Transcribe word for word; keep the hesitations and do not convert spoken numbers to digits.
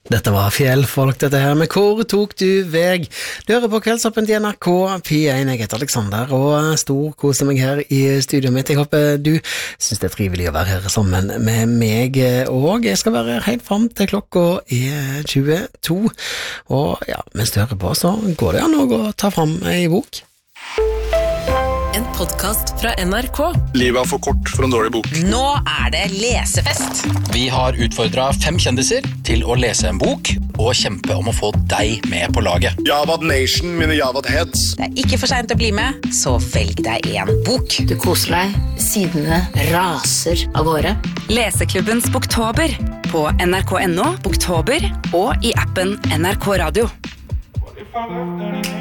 Dette var fjellfolk, dette her med Hvor tok du veg? Du hører på Kveldsoppen til N R K P én, jeg heter Alexander, og stor koser meg her i studioet mitt. Jeg håper du synes det er trivelig å være her sammen med meg, og jeg skal være her helt frem til klokka er tjueto. Og ja, mens du hører på, så går det an å ta frem ei bok. En podcast fra N R K. Livet er for kort for en dårlig bok. Nå er det lesefest. Vi har utfordret fem kjendiser til å lese en bok og kjempe om å få deg med på laget. Javad Nation, mine Javad Heads. Det er ikke for sent å bli med, så velg deg en bok. Du koser deg, sidene raser av gårde. Leseklubbens Boktober på N R K punktum no, Boktober og i appen N R K Radio.